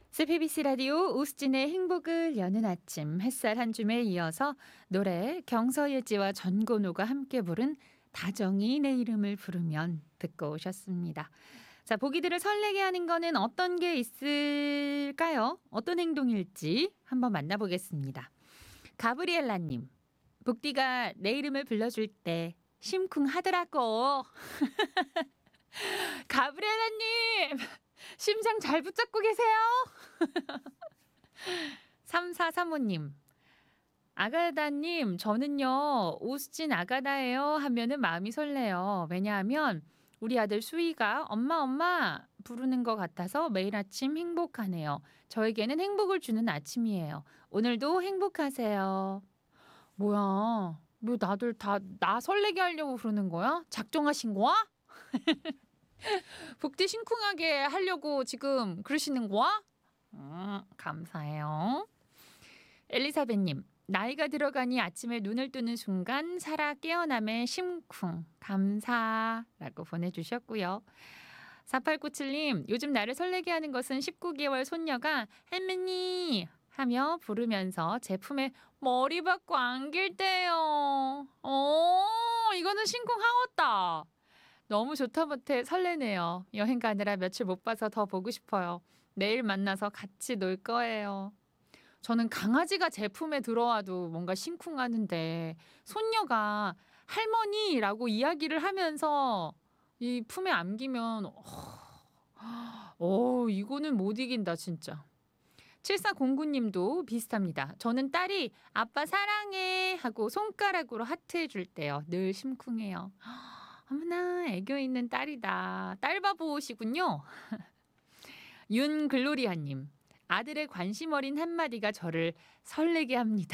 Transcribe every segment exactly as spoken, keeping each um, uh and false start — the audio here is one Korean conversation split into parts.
씨피비씨 라디오 오수진의 행복을 여는 아침 햇살 한 줌에 이어서 노래 경서예지와 전건우가 함께 부른 다정이 내 이름을 부르면 듣고 오셨습니다. 자, 보기들을 설레게 하는 거는 어떤 게 있을까요? 어떤 행동일지 한번 만나보겠습니다. 가브리엘라님, 복디가 내 이름을 불러줄 때 심쿵하더라고. 가브리엘라님, 심장 잘 붙잡고 계세요? 삼사삼오님, 아가다님, 저는요, 오수진 아가다예요 하면은 마음이 설레요. 왜냐하면 우리 아들 수희가 엄마, 엄마 부르는 것 같아서 매일 아침 행복하네요. 저에게는 행복을 주는 아침이에요. 오늘도 행복하세요. 뭐야, 뭐 나들 다 나 설레게 하려고 그러는 거야? 작정하신 거야? 복디 심쿵하게 하려고 지금 그러시는 거야? 음, 감사해요. 엘리사벳님, 나이가 들어가니 아침에 눈을 뜨는 순간 살아 깨어남의 심쿵 감사라고 보내주셨고요. 사팔구칠님, 요즘 나를 설레게 하는 것은 십구 개월 손녀가 할머니 하며 부르면서 제 품에 머리 박고 안길 때요. 어, 이거는 심쿵하겠다. 너무 좋다 못해 설레네요. 여행 가느라 며칠 못 봐서 더 보고 싶어요. 내일 만나서 같이 놀 거예요. 저는 강아지가 제 품에 들어와도 뭔가 심쿵하는데 손녀가 할머니라고 이야기를 하면서 이 품에 안기면 어, 어 이거는 못 이긴다 진짜. 칠사공구 님도 비슷합니다. 저는 딸이 아빠 사랑해 하고 손가락으로 하트 해줄 때요. 늘 심쿵해요. 어머나 애교 있는 딸이다. 딸바보시군요. 윤글로리아님, 아들의 관심 어린 한마디가 저를 설레게 합니다.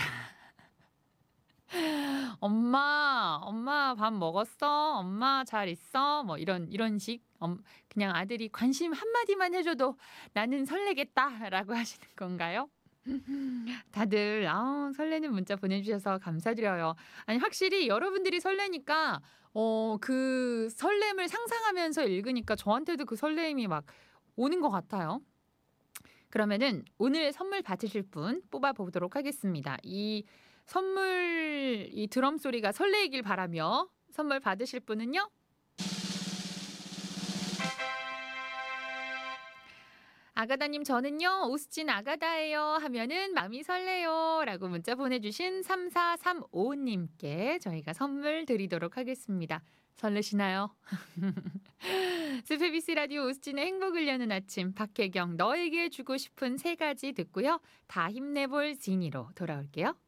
엄마, 엄마 밥 먹었어? 엄마 잘 있어? 뭐 이런 이런 식. 엄, 그냥 아들이 관심 한마디만 해줘도 나는 설레겠다라고 하시는 건가요? 다들 아, 설레는 문자 보내주셔서 감사드려요. 아니 확실히 여러분들이 설레니까 어, 그 설렘을 상상하면서 읽으니까 저한테도 그 설렘이 막 오는 것 같아요. 그러면은 오늘 선물 받으실 분 뽑아보도록 하겠습니다. 이 선물 이 드럼 소리가 설레이길 바라며 선물 받으실 분은요. 아가다님, 저는요 오수진 아가다예요 하면은 마음이 설레요 라고 문자 보내주신 삼사삼오님께 저희가 선물 드리도록 하겠습니다. 설레시나요? 씨피비씨 라디오 오수진의 행복을 여는 아침, 박혜경 너에게 주고 싶은 세 가지 듣고요. 다 힘내볼 지니로 돌아올게요.